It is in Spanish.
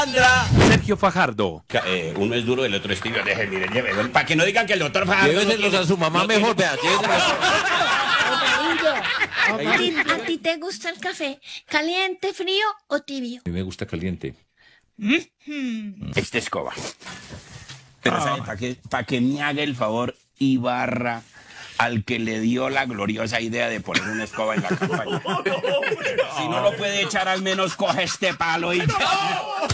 Sergio Fajardo. Uno es duro, el otro es tibio. Mire, llévelo. Para que no digan que el doctor Fajardo... Lléveselos a su mamá mejor, vea. ¿A ti te gusta el café caliente, frío o tibio? A mí me gusta caliente. Esta escoba. Pero ¿sabe para que me haga el favor Ibarra al que le dio la gloriosa idea de poner una escoba en la campaña? Si no lo puede echar, al menos coge este palo y...